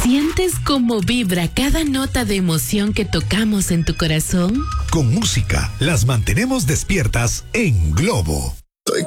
¿Sientes cómo vibra cada nota de emoción que tocamos en tu corazón? Con música, las mantenemos despiertas en Globo.